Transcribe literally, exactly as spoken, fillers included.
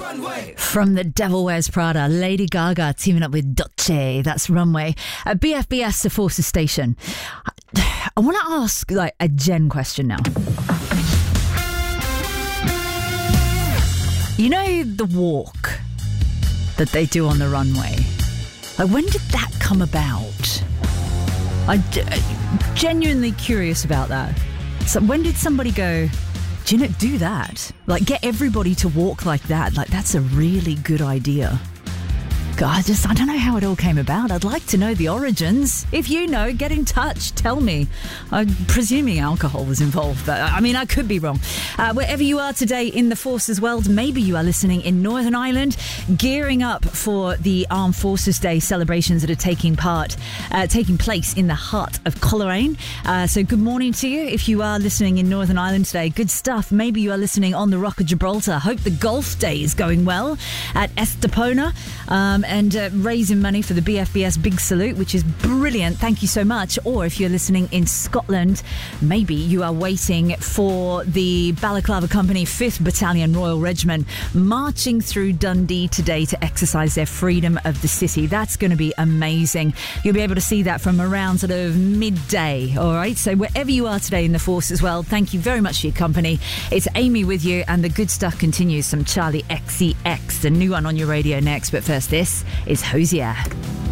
From The Devil Wears Prada, Lady Gaga teaming up with Dolce. That's Runway. At B F B S, the Forces Station. I, I want to ask like a Jen question now. You know the walk that they do on the runway? Like, when did that come about? I'm genuinely curious about that. So when did somebody go, do you know, do that? Like, get everybody to walk like that. Like, that's a really good idea. God, I just, I don't know how it all came about. I'd like to know the origins. If you know, get in touch. Tell me. I'm presuming alcohol was involved, but I mean, I could be wrong. Uh, wherever you are today in the Forces world, maybe you are listening in Northern Ireland, gearing up for the Armed Forces Day celebrations that are taking part, uh, taking place in the heart of Coleraine. Uh, so good morning to you. If you are listening in Northern Ireland today, good stuff. Maybe you are listening on the Rock of Gibraltar. Hope the golf day is going well at Estepona. Um, and uh, raising money for the B F B S Big Salute, which is brilliant. Thank you so much. Or if you're listening in Scotland, maybe you are waiting for the Balaclava Company fifth Battalion Royal Regiment marching through Dundee today to exercise their freedom of the city. That's going to be amazing. You'll be able to see that from around sort of midday. All right. So wherever you are today in the force as well, thank you very much for your company. It's Amy with you, and the good stuff continues. Some Charlie X C X, the new one on your radio next. But first, this is Hosier.